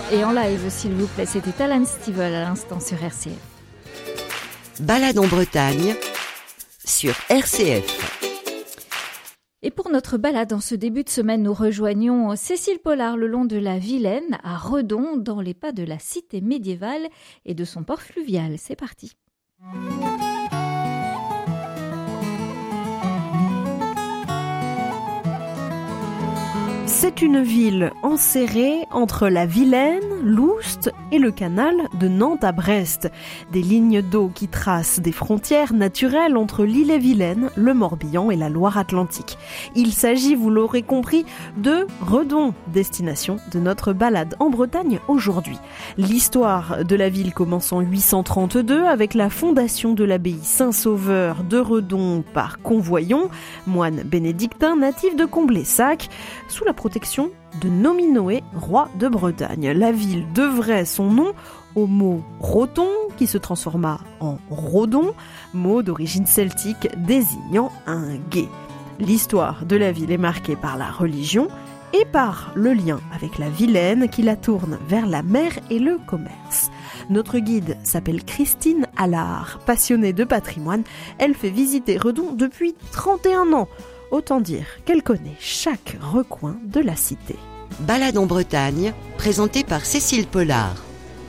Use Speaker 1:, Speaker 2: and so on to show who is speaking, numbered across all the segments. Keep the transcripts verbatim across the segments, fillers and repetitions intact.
Speaker 1: Et en live, s'il vous plaît, c'était Alan Stivell à l'instant sur R C F.
Speaker 2: Balade en Bretagne sur R C F.
Speaker 1: Et pour notre balade en ce début de semaine, nous rejoignons Cécile Pollard le long de la Vilaine, à Redon, dans les pas de la cité médiévale et de son port fluvial. C'est parti.
Speaker 3: C'est une ville enserrée entre la Vilaine, l'Oust et le canal de Nantes à Brest. Des lignes d'eau qui tracent des frontières naturelles entre l'Ille-et-Vilaine, le Morbihan et la Loire-Atlantique. Il s'agit, vous l'aurez compris, de Redon, destination de notre balade en Bretagne aujourd'hui. L'histoire de la ville commence en huit cent trente-deux avec la fondation de l'abbaye Saint-Sauveur de Redon par Convoyon, moine bénédictin natif de Comblaissac, sous la protection de Nominoé, roi de Bretagne. La ville devrait son nom au mot roton qui se transforma en Rodon, mot d'origine celtique désignant un gué. L'histoire de la ville est marquée par la religion et par le lien avec la Vilaine qui la tourne vers la mer et le commerce. Notre guide s'appelle Christine Allard. Passionnée de patrimoine, elle fait visiter Redon depuis trente et un ans. Autant dire qu'elle connaît chaque recoin de la cité.
Speaker 2: Balade en Bretagne, présentée par Cécile Pollard.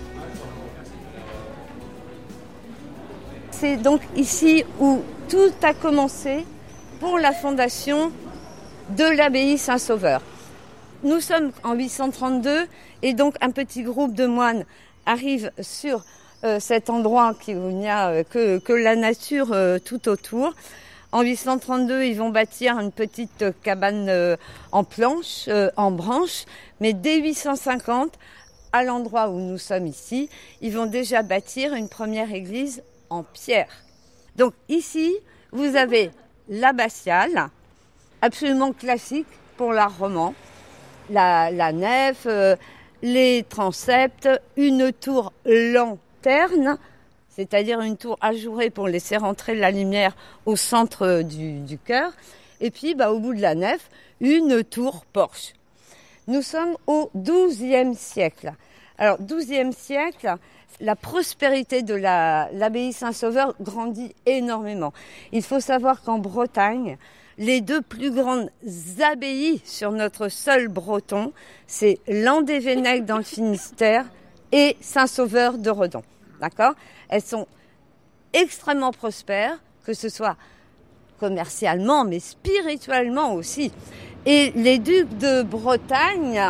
Speaker 4: C'est donc ici où tout a commencé pour la fondation de l'abbaye Saint-Sauveur. Nous sommes en huit cent trente-deux et donc un petit groupe de moines arrive sur euh, cet endroit où il n'y a euh, que, que la nature euh, tout autour. En huit cent trente-deux, ils vont bâtir une petite cabane euh, en planche, euh, en branche, mais dès huit cent cinquante, à l'endroit où nous sommes ici, ils vont déjà bâtir une première église en pierre. Donc ici, vous avez l'abbatiale, absolument classique pour l'art roman, la, la nef, euh, les transepts, une tour lanterne, c'est-à-dire une tour ajourée pour laisser rentrer la lumière au centre du, du chœur. Et puis, bah, au bout de la nef, une tour porche. Nous sommes au douzième siècle. Alors, douzième siècle, la prospérité de la, l'abbaye Saint-Sauveur grandit énormément. Il faut savoir qu'en Bretagne, les deux plus grandes abbayes sur notre sol breton, c'est Landévennec dans le Finistère et Saint-Sauveur de Redon. D'accord ? Elles sont extrêmement prospères, que ce soit commercialement, mais spirituellement aussi. Et les ducs de Bretagne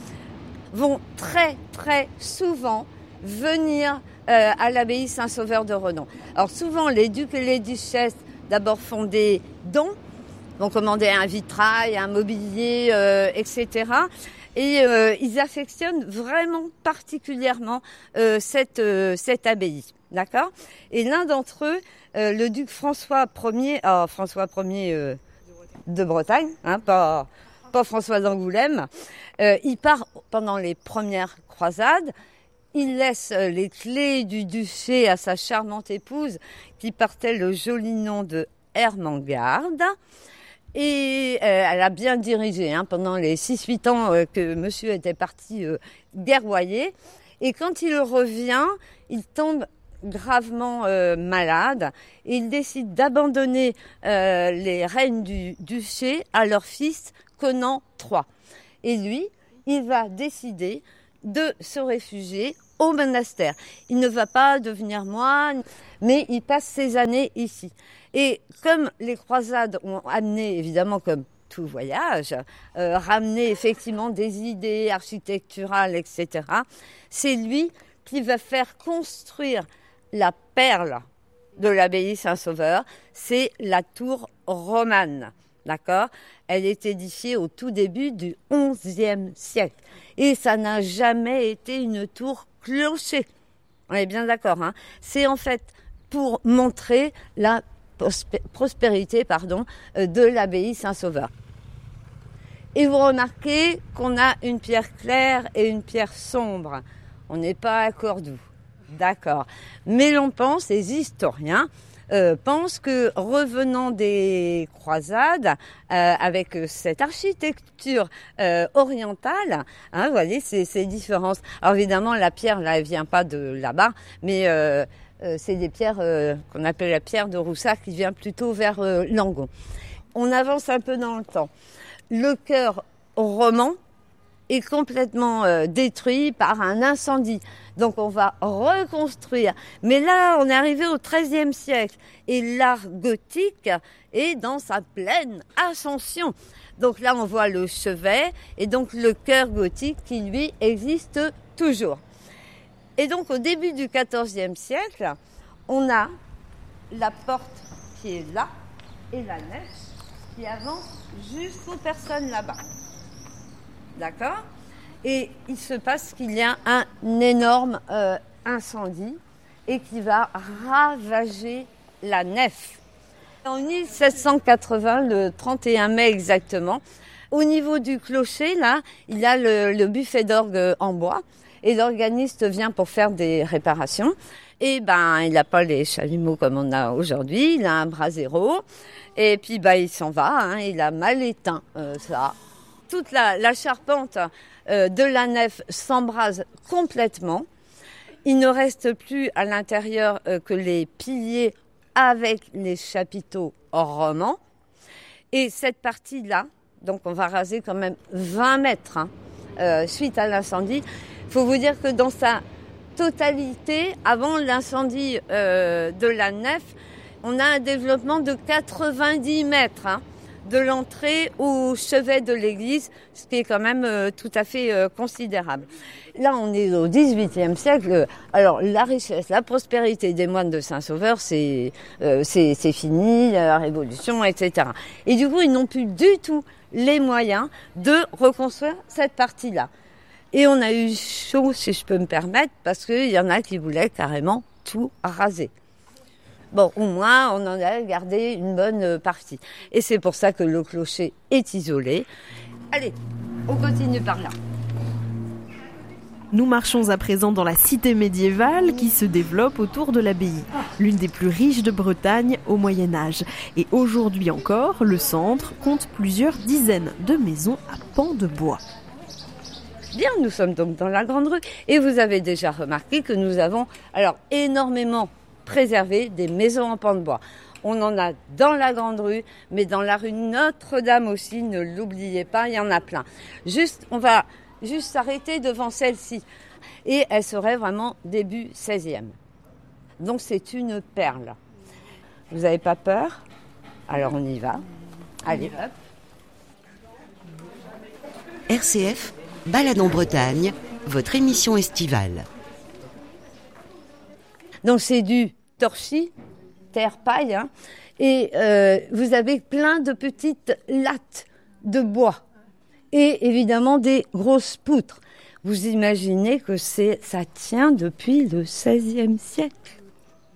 Speaker 4: vont très, très souvent venir euh, à l'abbaye Saint-Sauveur de Redon. Alors souvent, les ducs et les duchesses d'abord font des dons, vont commander un vitrail, un mobilier, euh, et cetera. Et euh, ils affectionnent vraiment particulièrement euh, cette, euh, cette abbaye, d'accord ? Et l'un d'entre eux, euh, le duc François Ier, oh, François Ier euh, de Bretagne, hein, pas, pas François d'Angoulême, euh, il part pendant les premières croisades. Il laisse les clés du duché à sa charmante épouse qui portait le joli nom de Ermengarde. Et euh, elle a bien dirigé hein, pendant les six huit ans euh, que monsieur était parti euh, guerroyer. Et quand il revient, il tombe gravement euh, malade et il décide d'abandonner euh, les rênes du duché à leur fils Conan trois. Et lui, il va décider de se réfugier au monastère. Il ne va pas devenir moine, mais il passe ses années ici. Et comme les croisades ont amené, évidemment, comme tout voyage, euh, ramené effectivement des idées architecturales, et cetera, c'est lui qui va faire construire la perle de l'abbaye Saint-Sauveur, c'est la tour romane. D'accord ? Elle est édifiée au tout début du onzième siècle. Et ça n'a jamais été une tour clocher. On est bien d'accord, hein ? C'est en fait pour montrer la prospérité pardon, de l'abbaye Saint-Sauveur. Et vous remarquez qu'on a une pierre claire et une pierre sombre. On n'est pas à Cordoue. D'accord. Mais l'on pense, les historiens, euh, pense que revenant des croisades, euh, avec cette architecture euh, orientale, hein, vous voyez ces, ces différences. Alors évidemment, la pierre, là, elle vient pas de là-bas, mais euh, euh, c'est des pierres euh, qu'on appelle la pierre de Roussac, qui vient plutôt vers euh, Langon. On avance un peu dans le temps. Le chœur roman est complètement euh, détruit par un incendie. Donc on va reconstruire. Mais là, on est arrivé au treizième siècle et l'art gothique est dans sa pleine ascension. Donc là, on voit le chevet et donc le chœur gothique qui, lui, existe toujours. Et donc au début du quatorzième siècle, on a la porte qui est là et la nef qui avance jusqu'aux personnes là-bas. D'accord ? Et il se passe qu'il y a un énorme euh, incendie et qui va ravager la nef. En mille sept cent quatre-vingts, le trente et un mai exactement, au niveau du clocher, là, il y a le, le buffet d'orgue en bois et l'organiste vient pour faire des réparations. Et ben, il n'a pas les chalumeaux comme on a aujourd'hui, il a un brasero et puis ben, il s'en va, hein, il a mal éteint euh, ça. Toute la, la charpente euh, de la nef s'embrase complètement. Il ne reste plus à l'intérieur euh, que les piliers avec les chapiteaux romans. Et cette partie-là, donc on va raser quand même vingt mètres hein, euh, suite à l'incendie. Il faut vous dire que dans sa totalité, avant l'incendie euh, de la nef, on a un développement de quatre-vingt-dix mètres. Hein. De l'entrée au chevet de l'église, ce qui est quand même euh, tout à fait euh, considérable. Là, on est au dix-huitième siècle. Alors, la richesse, la prospérité des moines de Saint-Sauveur, c'est, euh, c'est, c'est fini, la Révolution, et cetera. Et du coup, ils n'ont plus du tout les moyens de reconstruire cette partie-là. Et on a eu chaud, si je peux me permettre, parce qu'il y en a qui voulaient carrément tout raser. Bon, au moins, on en a gardé une bonne partie. Et c'est pour ça que le clocher est isolé. Allez, on continue par là.
Speaker 3: Nous marchons à présent dans la cité médiévale qui se développe autour de l'abbaye, l'une des plus riches de Bretagne au Moyen-Âge. Et aujourd'hui encore, le centre compte plusieurs dizaines de maisons à pans de bois.
Speaker 4: Bien, nous sommes donc dans la grande rue. Et vous avez déjà remarqué que nous avons alors énormément préserver des maisons en pans de bois. On en a dans la grande rue, mais dans la rue Notre-Dame aussi, ne l'oubliez pas, il y en a plein. Juste, on va juste s'arrêter devant celle-ci. Et elle serait vraiment début seizième. Donc c'est une perle. Vous n'avez pas peur ? Alors on y va. Allez, hop.
Speaker 2: R C F, Balade en Bretagne, votre émission estivale.
Speaker 4: Donc c'est du torchis, terre-paille, hein, et euh, vous avez plein de petites lattes de bois et évidemment des grosses poutres. Vous imaginez que c'est, ça tient depuis le seizième siècle, d'accord ?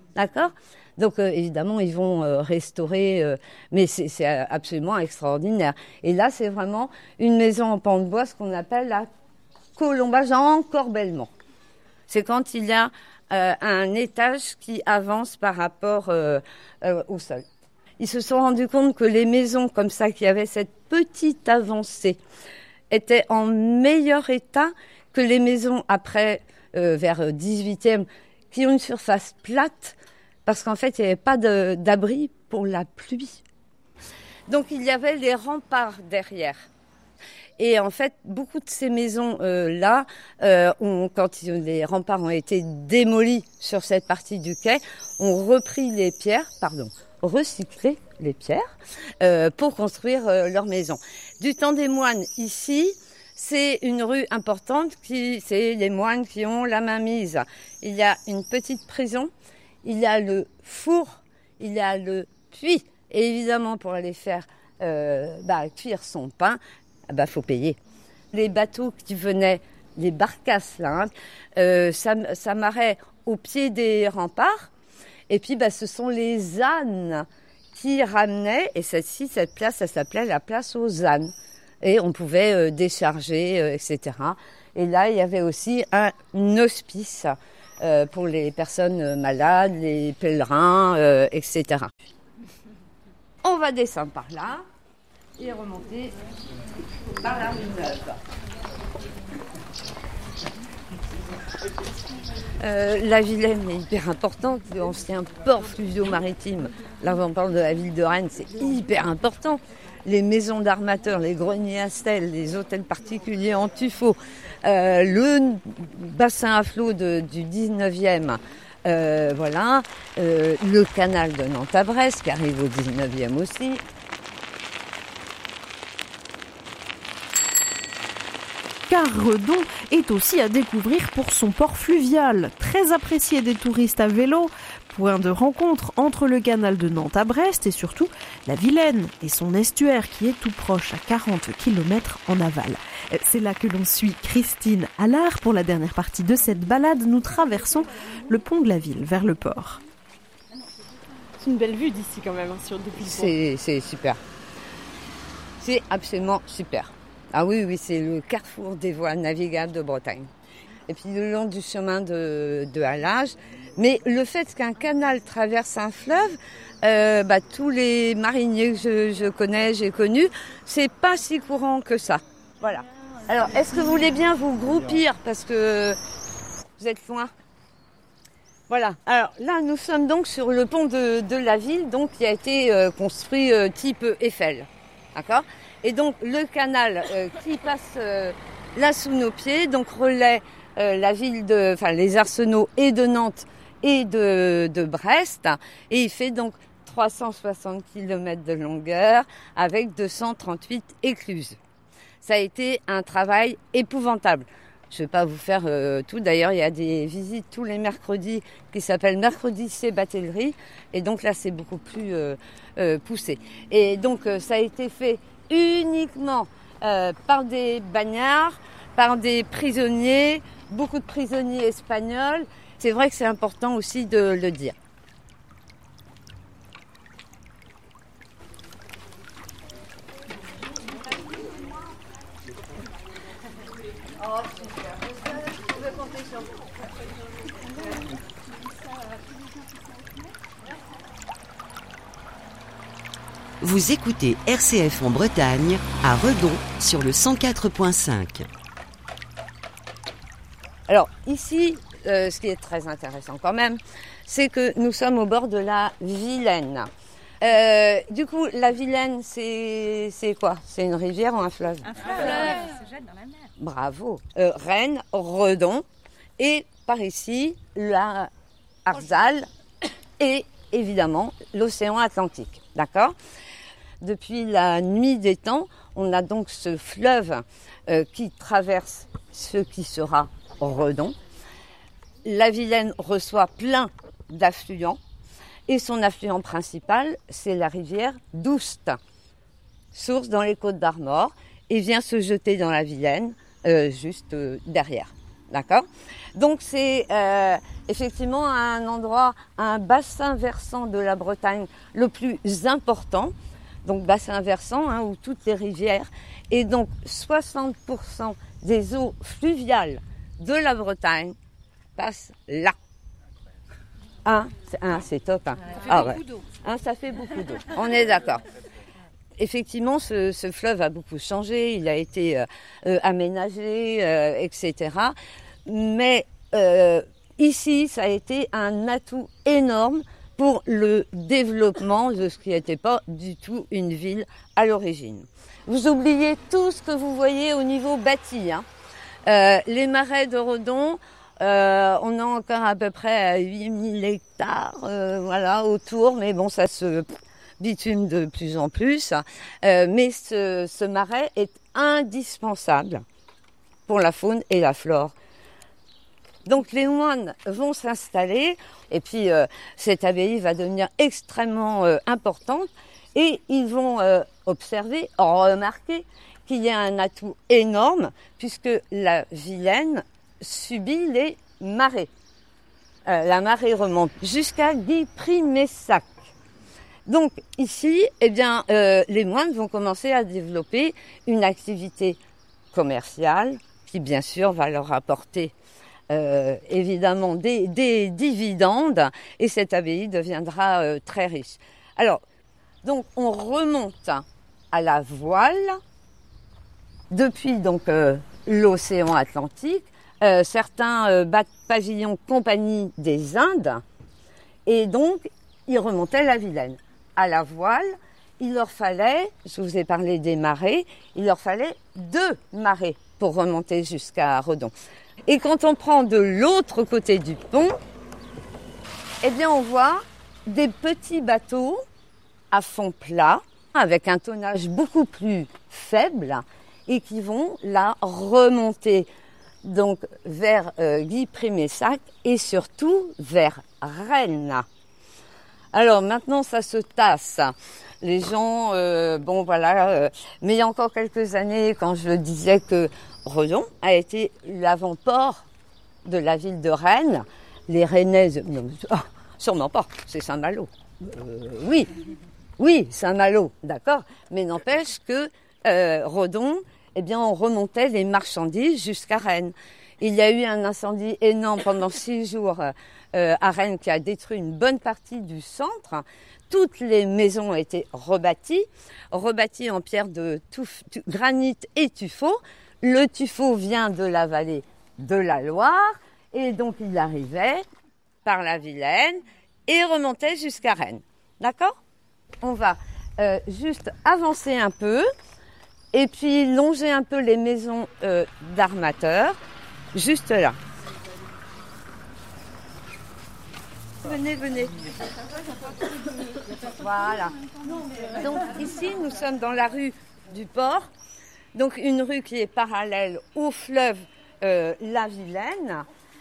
Speaker 4: Donc euh, évidemment ils vont euh, restaurer, euh, mais c'est, c'est absolument extraordinaire. Et là c'est vraiment une maison en pans de bois, ce qu'on appelle la colombage en corbellement. C'est quand il y a Euh, un étage qui avance par rapport euh, euh, au sol. Ils se sont rendus compte que les maisons comme ça, qui avaient cette petite avancée, étaient en meilleur état que les maisons après, euh, vers dix-huitième, qui ont une surface plate, parce qu'en fait, il n'y avait pas de, d'abri pour la pluie. Donc, il y avait les remparts derrière. Et en fait, beaucoup de ces maisons-là, euh, ont, quand les remparts ont été démolis sur cette partie du quai, ont repris les pierres, pardon, recyclé les pierres euh, pour construire euh, leurs maisons. Du temps des moines, ici, c'est une rue importante, qui, c'est les moines qui ont la main mise. Il y a une petite prison, il y a le four, il y a le puits. Et évidemment, pour aller faire euh, bah, cuire son pain, ah bah, faut payer. Les bateaux qui venaient, les barcasses, là, hein, euh, ça, ça marrait au pied des remparts. Et puis, bah, ce sont les ânes qui ramenaient. Et celle-ci, cette place, ça s'appelait la place aux ânes. Et on pouvait euh, décharger, euh, et cetera. Et là, il y avait aussi un hospice euh, pour les personnes malades, les pèlerins, euh, et cetera. On va descendre par là et remonter par la rue Neuve. Euh, la Vilaine est hyper importante, l'ancien port fluvio-maritime. Là, on parle de la ville de Rennes, c'est hyper important. Les maisons d'armateurs, les greniers à sel, les hôtels particuliers en tuffeau, euh, le bassin à flot de, du dix-neuvième, euh, voilà, euh, le canal de Nantes à Brest qui arrive au dix-neuvième aussi.
Speaker 3: Car Redon est aussi à découvrir pour son port fluvial, très apprécié des touristes à vélo, point de rencontre entre le canal de Nantes à Brest et surtout la Vilaine et son estuaire qui est tout proche à quarante kilomètres en aval. C'est là que l'on suit Christine Allard pour la dernière partie de cette balade. Nous traversons le pont de la ville vers le port.
Speaker 5: C'est une belle vue d'ici quand même, hein, sur depuis le pont.
Speaker 4: C'est, c'est super. C'est absolument super. Ah oui, oui, c'est le carrefour des voies navigables de Bretagne. Et puis le long du chemin de, de halage. Mais le fait qu'un canal traverse un fleuve, euh, bah, tous les mariniers que je, je connais, j'ai connus, c'est pas si courant que ça. Voilà. Alors, est-ce que vous voulez bien vous groupir parce que vous êtes loin? Voilà. Alors là, nous sommes donc sur le pont de, de la ville, donc qui a été euh, construit euh, type Eiffel. D'accord? Et donc le canal euh, qui passe euh, là sous nos pieds, donc relaie euh, la ville de, enfin les arsenaux et de Nantes et de, de Brest, et il fait donc trois cent soixante kilomètres de longueur avec deux cent trente-huit écluses. Ça a été un travail épouvantable. Je ne vais pas vous faire euh, tout. D'ailleurs, il y a des visites tous les mercredis qui s'appellent Mercredi C Batellerie, et donc là, c'est beaucoup plus euh, euh, poussé. Et donc, euh, ça a été fait uniquement euh, par des bagnards, par des prisonniers, beaucoup de prisonniers espagnols. C'est vrai que c'est important aussi de le dire. Oh, super. Je peux compter sur vous.
Speaker 2: Vous écoutez R C F en Bretagne, à Redon, sur le cent quatre virgule cinq.
Speaker 4: Alors, ici, euh, ce qui est très intéressant quand même, c'est que nous sommes au bord de la Vilaine. Euh, du coup, la Vilaine, c'est, c'est quoi? C'est une rivière ou un fleuve?
Speaker 5: Un fleuve, ça se jette dans la mer.
Speaker 4: Bravo. Euh, Rennes, Redon, et par ici, la Arzal et évidemment l'océan Atlantique. D'accord? Depuis la nuit des temps, on a donc ce fleuve euh, qui traverse ce qui sera Redon. La Vilaine reçoit plein d'affluents et son affluent principal, c'est la rivière d'Oust, source dans les Côtes d'Armor, et vient se jeter dans la Vilaine euh, juste euh, derrière. D'accord? Donc c'est euh, effectivement un endroit, un bassin versant de la Bretagne le plus important. Donc bassin versant, hein, où toutes les rivières, et donc soixante pour cent des eaux fluviales de la Bretagne passent là. Hein, c'est, hein, c'est top. Hein.
Speaker 5: Ça fait
Speaker 4: ah,
Speaker 5: beaucoup
Speaker 4: ouais.
Speaker 5: d'eau.
Speaker 4: Hein, ça fait beaucoup d'eau. On est d'accord. Effectivement, ce, ce fleuve a beaucoup changé, il a été euh, euh, aménagé, euh, et cetera. Mais euh, ici, ça a été un atout énorme pour le développement de ce qui n'était pas du tout une ville à l'origine. Vous oubliez tout ce que vous voyez au niveau bâti. Hein. Euh, les marais de Redon, euh, on a encore à peu près huit mille hectares euh, voilà, autour, mais bon, ça se bitume de plus en plus. Euh, mais ce, ce marais est indispensable pour la faune et la flore. Donc les moines vont s'installer et puis euh, cette abbaye va devenir extrêmement euh, importante et ils vont euh, observer, remarquer qu'il y a un atout énorme puisque la Vilaine subit les marées. Euh, la marée remonte jusqu'à Guipry-Messac. Donc ici, eh bien, euh, les moines vont commencer à développer une activité commerciale qui bien sûr va leur apporter euh, évidemment des, des dividendes et cette abbaye deviendra euh, très riche. Alors, donc on remonte à la voile depuis donc euh, l'océan Atlantique. Euh, certains euh, battent pavillon Compagnie des Indes et donc ils remontaient la Vilaine. À la voile, il leur fallait, je vous ai parlé des marées, il leur fallait deux marées pour remonter jusqu'à Redon. Et quand on prend de l'autre côté du pont, eh bien on voit des petits bateaux à fond plat, avec un tonnage beaucoup plus faible, et qui vont là remonter donc vers euh, Guy-Primessac et surtout vers Rennes. Alors maintenant ça se tasse. Les gens, euh, bon voilà, euh, mais il y a encore quelques années, quand je disais que Redon a été l'avant-port de la ville de Rennes, les Rennaises, non, oh, sûrement pas, c'est Saint-Malo. Euh, oui, oui, Saint-Malo, d'accord, mais n'empêche que euh, Redon, eh bien, on remontait les marchandises jusqu'à Rennes. Il y a eu un incendie énorme pendant six jours euh, à Rennes qui a détruit une bonne partie du centre. Toutes les maisons ont été rebâties, rebâties en pierre de touf, tu, granit et tuffeau. Le tuffeau vient de la vallée de la Loire et donc il arrivait par la Vilaine et remontait jusqu'à Rennes. D'accord ? On va euh, juste avancer un peu et puis longer un peu les maisons euh, d'armateurs, juste là. Venez, venez. Voilà. Donc ici, nous sommes dans la rue du Port, donc une rue qui est parallèle au fleuve euh, la Vilaine.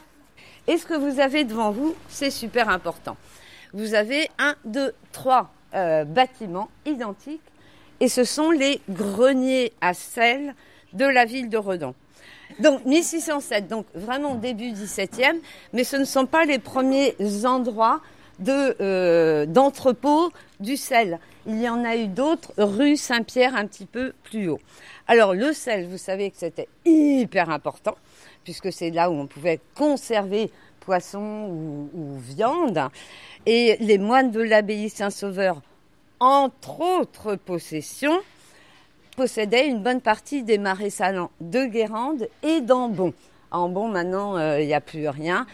Speaker 4: Et ce que vous avez devant vous, c'est super important. Vous avez un, deux, trois euh, bâtiments identiques et ce sont les greniers à sel de la ville de Redon. Donc mille six cent sept, donc vraiment début dix-septième, mais ce ne sont pas les premiers endroits de, euh, d'entrepôt du sel. Il y en a eu d'autres, rue Saint-Pierre un petit peu plus haut. Alors le sel, vous savez que c'était hyper important, puisque c'est là où on pouvait conserver poisson ou, ou viande. Et les moines de l'abbaye Saint-Sauveur, entre autres possessions, possédait une bonne partie des marais salants de Guérande et d'Ambon. À Ambon, maintenant, il euh, n'y a plus rien.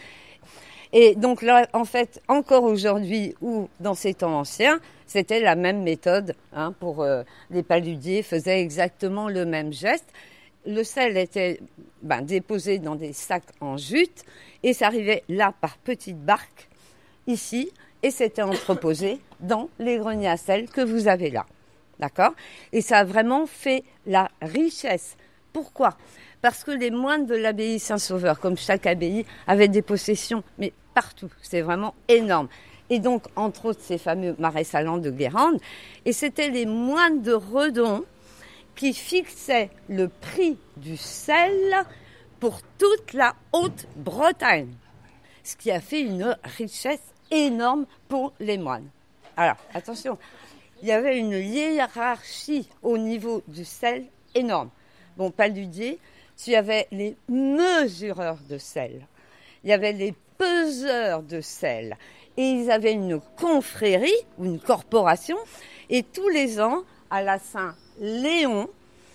Speaker 4: Et donc là, en fait, encore aujourd'hui ou dans ces temps anciens, c'était la même méthode hein, pour euh, les paludiers, faisaient exactement le même geste. Le sel était ben, déposé dans des sacs en jute et ça arrivait là par petites barques, ici, et c'était entreposé dans les greniers à sel que vous avez là. D'accord ? Et ça a vraiment fait la richesse. Pourquoi ? Parce que les moines de l'abbaye Saint-Sauveur, comme chaque abbaye, avaient des possessions, mais partout. C'est vraiment énorme. Et donc, entre autres, ces fameux marais salants de Guérande. Et c'était les moines de Redon qui fixaient le prix du sel pour toute la Haute-Bretagne. Ce qui a fait une richesse énorme pour les moines. Alors, attention. Il y avait une hiérarchie au niveau du sel énorme. Bon, paludier, tu avais les mesureurs de sel. Il y avait les peseurs de sel. Et ils avaient une confrérie, ou une corporation. Et tous les ans, à la Saint-Léon,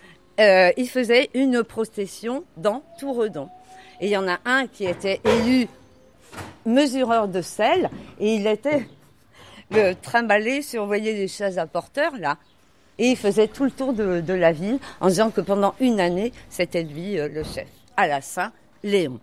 Speaker 4: euh, ils faisaient une procession dans tout Redon. Et il y en a un qui était élu mesureur de sel. Et il était... le trimballer sur, vous voyez, les chaises à porteurs, là. Et il faisait tout le tour de, de la ville en disant que pendant une année, c'était lui euh, le chef, à la Saint-Léon.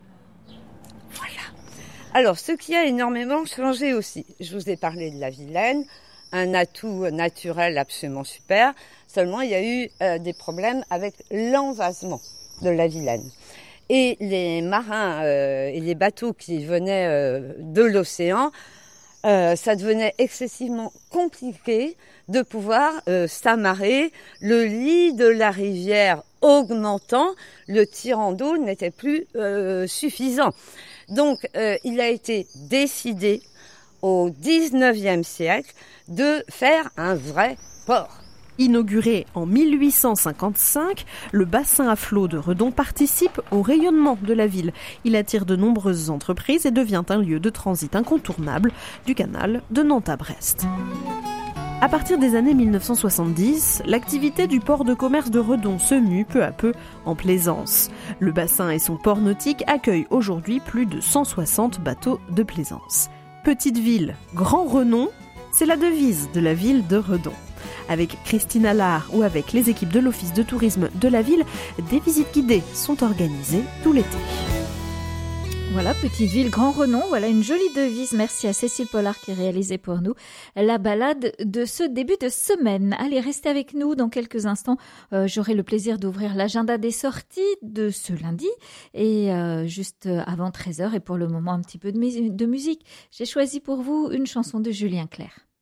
Speaker 4: Voilà. Alors, ce qui a énormément changé aussi, je vous ai parlé de la Vilaine, un atout naturel absolument super, seulement il y a eu euh, des problèmes avec l'envasement de la Vilaine. Et les marins euh, et les bateaux qui venaient euh, de l'océan, Euh, ça devenait excessivement compliqué de pouvoir euh, s'amarrer. Le lit de la rivière augmentant, le tirant d'eau n'était plus euh, suffisant. Donc, euh, il a été décidé au dix-neuvième siècle de faire un vrai port.
Speaker 3: Inauguré en mille huit cent cinquante-cinq, le bassin à flot de Redon participe au rayonnement de la ville. Il attire de nombreuses entreprises et devient un lieu de transit incontournable du canal de Nantes à Brest. À partir des années mille neuf cent soixante-dix, l'activité du port de commerce de Redon se mue peu à peu en plaisance. Le bassin et son port nautique accueillent aujourd'hui plus de cent soixante bateaux de plaisance. Petite ville, grand renom, c'est la devise de la ville de Redon. Avec Christine Allard ou avec les équipes de l'Office de tourisme de la ville, des visites guidées sont organisées tout l'été.
Speaker 1: Voilà, petite ville, grand renom, voilà une jolie devise. Merci à Cécile Pollard qui a réalisé pour nous la balade de ce début de semaine. Allez, restez avec nous dans quelques instants. Euh, j'aurai le plaisir d'ouvrir l'agenda des sorties de ce lundi et euh, juste avant treize heures. Et pour le moment, un petit peu de, mu- de musique. J'ai choisi pour vous une chanson de Julien Clerc.